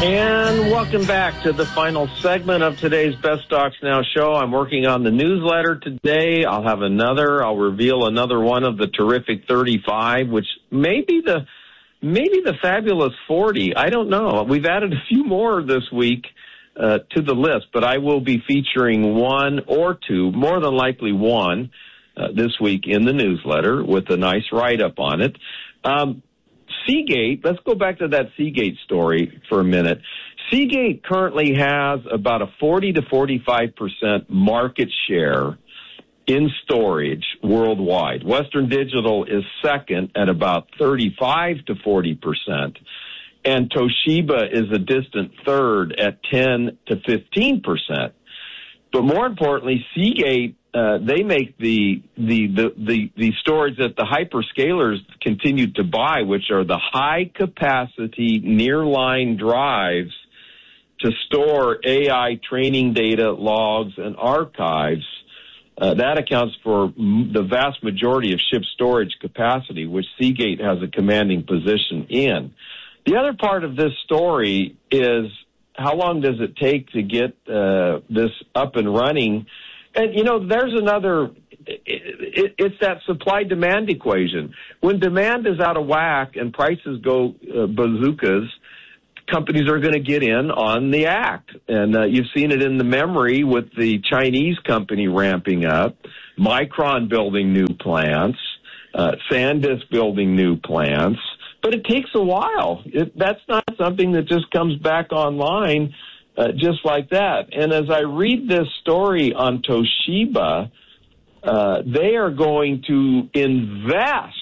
And welcome back to the final segment of today's Best Stocks Now show. I'm working on the newsletter today. I'll reveal another one of the terrific 35, which may be the fabulous 40. I don't know. We've added a few more this week to the list, but I will be featuring one or two, more than likely one, this week in the newsletter with a nice write-up on it. Seagate, let's go back to that Seagate story for a minute. Seagate currently has about a 40 to 45% market share in storage worldwide. Western Digital is second at about 35 to 40%, and Toshiba is a distant third at 10 to 15%. But more importantly, Seagate, they make the storage that the hyperscalers continue to buy, which are the high-capacity nearline drives to store AI training data, logs, and archives. That accounts for the vast majority of ship storage capacity, which Seagate has a commanding position in. The other part of this story is how long does it take to get this up and running? And, there's another, it's that supply-demand equation. When demand is out of whack and prices go bazookas, companies are going to get in on the act. And you've seen it in the memory with the Chinese company ramping up, Micron building new plants, SanDisk building new plants. But it takes a while. That's not something that just comes back online just like that. And as I read this story on Toshiba, they are going to invest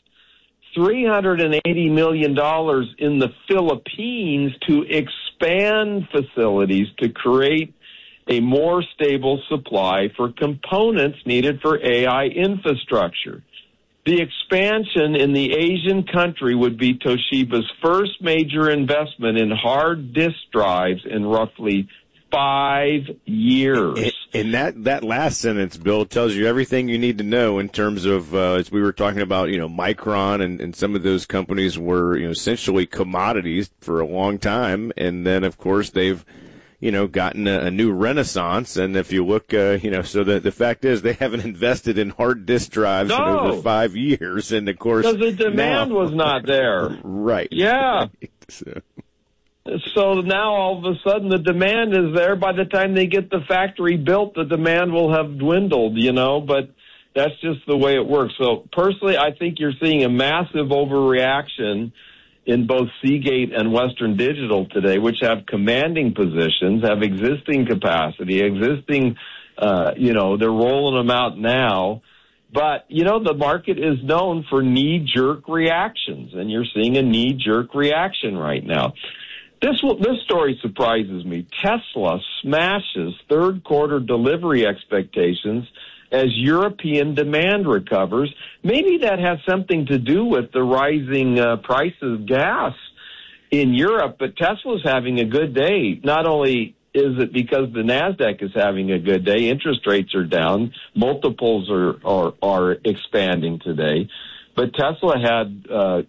$380 million in the Philippines to expand facilities to create a more stable supply for components needed for AI infrastructure. The expansion in the Asian country would be Toshiba's first major investment in hard disk drives in roughly 5 years. And that last sentence, Bill, tells you everything you need to know in terms of, as we were talking about, Micron and some of those companies were, essentially commodities for a long time. And then, of course, they've gotten a new renaissance. And if you look, so the fact is they haven't invested in hard disk drives in over 5 years. And, of course, because the demand was not there. Right. Yeah. Right. So now all of a sudden the demand is there. By the time they get the factory built, the demand will have dwindled, but that's just the way it works. So personally, I think you're seeing a massive overreaction in both Seagate and Western Digital today, which have commanding positions, have existing capacity, they're rolling them out now. But, the market is known for knee-jerk reactions, and you're seeing a knee-jerk reaction right now. This story surprises me. Tesla smashes third quarter delivery expectations as European demand recovers. Maybe that has something to do with the rising price of gas in Europe, but Tesla's having a good day. Not only is it because the NASDAQ is having a good day, interest rates are down, multiples are expanding today, but Tesla had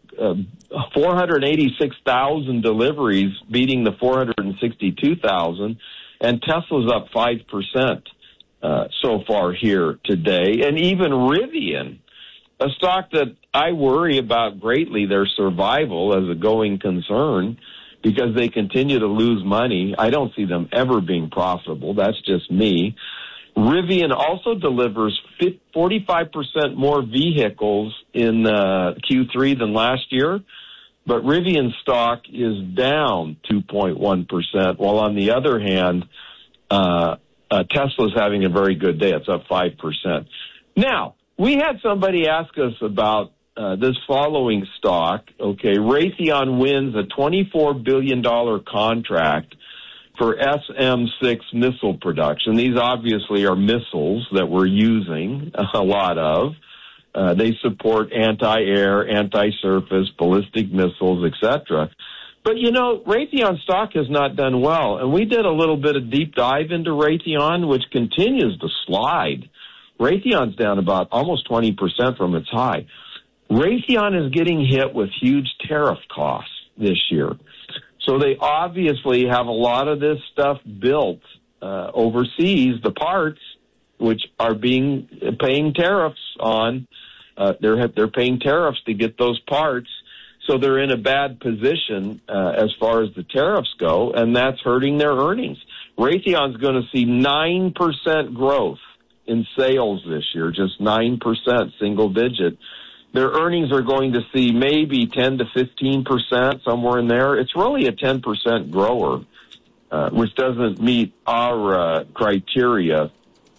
486,000 deliveries, beating the 462,000, and Tesla's up 5%. So far here today. And even Rivian, a stock that I worry about greatly, their survival as a going concern, because they continue to lose money. I don't see them ever being profitable. That's just me. Rivian also delivers 45% more vehicles in Q3 than last year, but Rivian stock is down 2.1%, while on the other hand, Tesla's having a very good day. It's up 5%. Now, we had somebody ask us about this following stock. Okay, Raytheon wins a $24 billion contract for SM-6 missile production. These obviously are missiles that we're using a lot of. They support anti-air, anti-surface, ballistic missiles, etc. But, Raytheon stock has not done well, and we did a little bit of deep dive into Raytheon, which continues to slide. Raytheon's down about almost 20% from its high. Raytheon is getting hit with huge tariff costs this year. So they obviously have a lot of this stuff built overseas, the parts, which are paying tariffs on. They're paying tariffs to get those parts. So they're in a bad position as far as the tariffs go, and that's hurting their earnings. Raytheon's going to see 9% growth in sales this year, just 9%, single digit. Their earnings are going to see maybe 10 to 15%, somewhere in there. It's really a 10% grower, which doesn't meet our criteria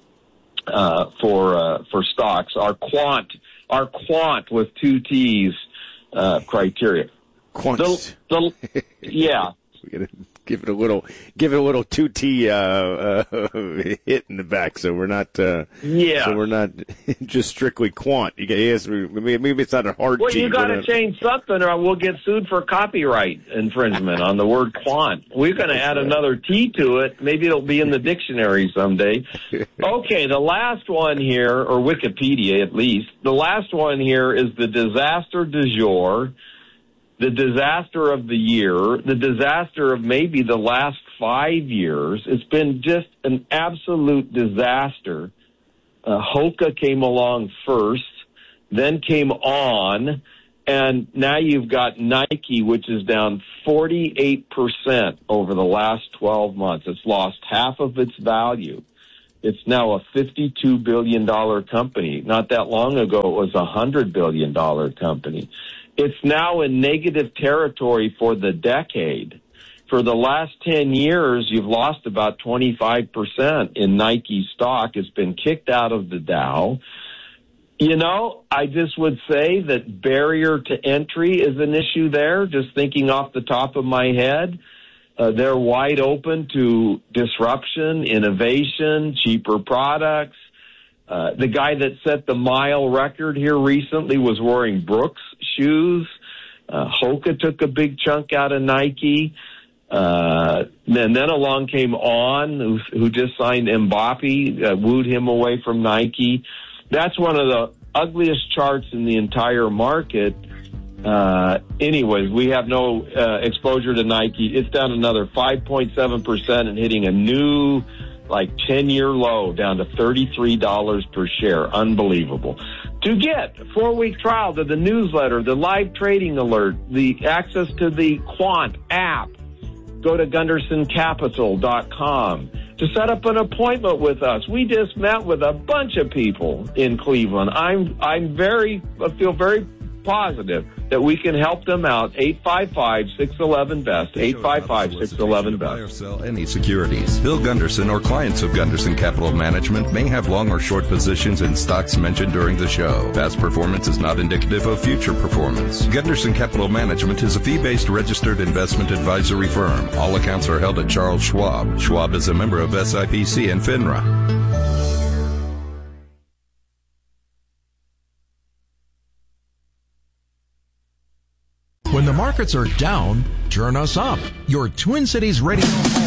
for stocks. Our quant with two T's criteria. Quant. Yeah. We gotta give it a little 2T hit in the back, so we're not just strictly quant. Maybe it's not a hard T. Well, you got to change something, or we'll get sued for copyright infringement on the word quant. We're going to add another T to it. Maybe it'll be in the dictionary someday. Okay, the last one here, or Wikipedia at least. The last one here is the disaster du jour. The disaster of the year, the disaster of maybe the last 5 years. It's been just an absolute disaster. Hoka came along first, then came On, and now you've got Nike, which is down 48% over the last 12 months. It's lost half of its value. It's now a $52 billion company. Not that long ago, it was a $100 billion company. It's now in negative territory for the decade. For the last 10 years, you've lost about 25% in Nike stock. It's been kicked out of the Dow. You know, I just would say that barrier to entry is an issue there, just thinking off the top of my head. They're wide open to disruption, innovation, cheaper products. The guy that set the mile record here recently was wearing Brooks shoes. Hoka took a big chunk out of Nike. And then along came On, who just signed Mbappe, wooed him away from Nike. That's one of the ugliest charts in the entire market. Anyways, we have no exposure to Nike. It's down another 5.7% and hitting a new 10-year low, down to $33 per share. Unbelievable. To get a 4-week trial to the newsletter, the live trading alert, the access to the Quant app, go to GundersonCapital.com to set up an appointment with us. We just met with a bunch of people in Cleveland. I feel very positive that we can help them out. 855-611-BEST. 855-611-BEST. Buy or sell any securities. Bill Gunderson or clients of Gunderson Capital Management may have long or short positions in stocks mentioned during the show. Past performance is not indicative of future performance. Gunderson Capital Management is a fee-based registered investment advisory firm. All accounts are held at Charles Schwab. Schwab is a member of SIPC and FINRA. When the markets are down, turn us up. Your Twin Cities radio.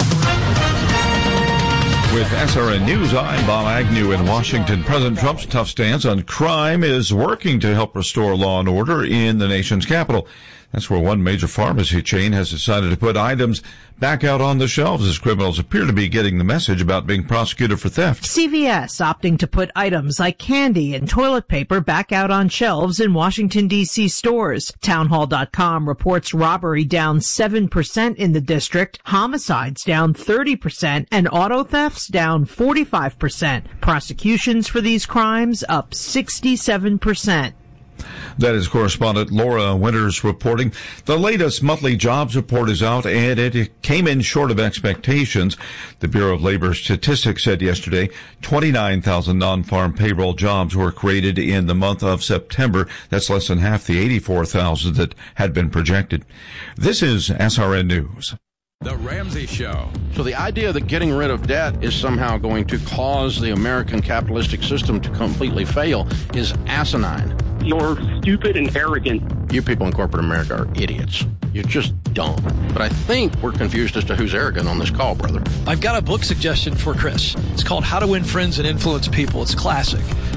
With SRN News, I'm Bob Agnew in Washington. President Trump's tough stance on crime is working to help restore law and order in the nation's capital. That's where one major pharmacy chain has decided to put items back out on the shelves as criminals appear to be getting the message about being prosecuted for theft. CVS opting to put items like candy and toilet paper back out on shelves in Washington, D.C. stores. Townhall.com reports robbery down 7% in the district, homicides down 30%, and auto thefts down 45%. Prosecutions for these crimes up 67%. That is correspondent Laura Winters reporting. The latest monthly jobs report is out, and it came in short of expectations. The Bureau of Labor Statistics said yesterday 29,000 non-farm payroll jobs were created in the month of September. That's less than half the 84,000 that had been projected. This is SRN News. The Ramsey Show. So the idea that getting rid of debt is somehow going to cause the American capitalistic system to completely fail is asinine. You're stupid and arrogant. You people in corporate America are idiots. You're just dumb. But I think we're confused as to who's arrogant on this call, brother. I've got a book suggestion for Chris. It's called How to Win Friends and Influence People. It's classic.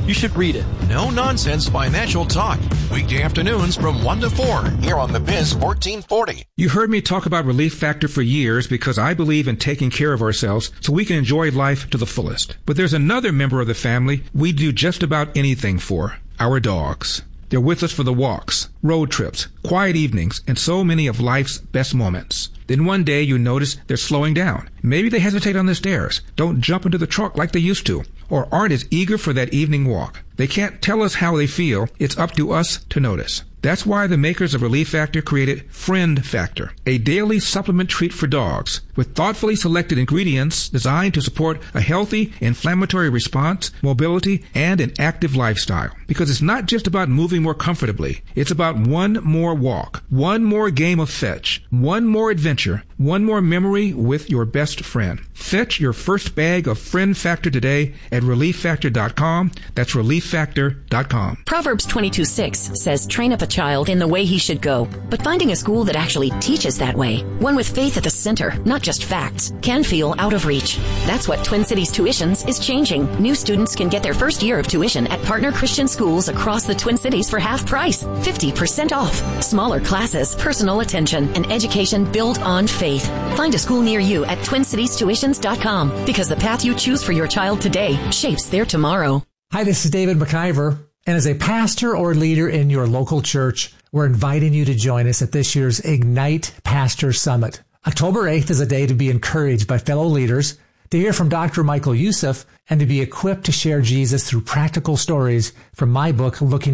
You should read it. No-nonsense financial talk. Weekday afternoons from 1 to 4 here on The Biz 1440. You heard me talk about Relief Factor for years because I believe in taking care of ourselves so we can enjoy life to the fullest. But there's another member of the family we do just about anything for, our dogs. They're with us for the walks, road trips, quiet evenings, and so many of life's best moments. Then one day you notice they're slowing down. Maybe they hesitate on the stairs, don't jump into the truck like they used to, or aren't as eager for that evening walk. They can't tell us how they feel. It's up to us to notice. That's why the makers of Relief Factor created Friend Factor, a daily supplement treat for dogs with thoughtfully selected ingredients designed to support a healthy inflammatory response, mobility, and an active lifestyle. Because it's not just about moving more comfortably. It's about one more walk, one more game of fetch, one more adventure, one more memory with your best friend. Fetch your first bag of Friend Factor today at ReliefFactor.com. That's ReliefFactor.com. Proverbs 22:6 says, train up a child in the way he should go. But finding a school that actually teaches that way, one with faith at the center, not just facts, can feel out of reach. That's what Twin Cities Tuitions is changing. New students can get their first year of tuition at partner Christian schools across the Twin Cities for half price, 50% off. Smaller classes, personal attention, and education built on faith. Find a school near you at TwinCitiesTuitions.com because the path you choose for your child today shapes their tomorrow. Hi, this is David McIver. And as a pastor or leader in your local church, we're inviting you to join us at this year's Ignite Pastor Summit. October 8th is a day to be encouraged by fellow leaders, to hear from Dr. Michael Youssef, and to be equipped to share Jesus through practical stories from my book, Looking